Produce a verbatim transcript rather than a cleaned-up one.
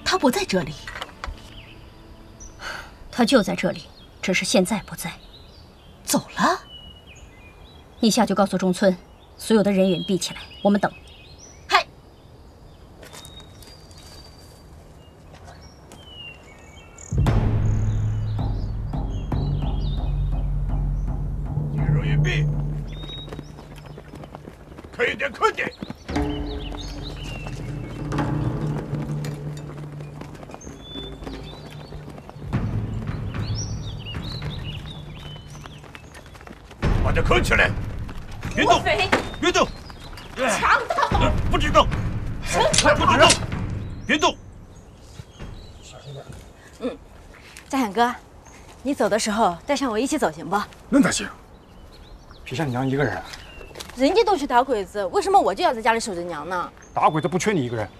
他不在这里。 他就在这里，只是现在不在。 走了？ 你下去告诉中村，所有的人员闭起来，我们等。 嗨。 进入隐蔽。快点，快点！ 把他捆起来！别动！别动！ 强盗！ 不许动！不许动！别动！ 小心点。嗯，家响哥，你走的时候带上我一起走行不？ 那哪行？皮夏娘一个人， 人家都去打鬼子，为什么我就要在家里守着娘呢？ 打鬼子不缺你一个人，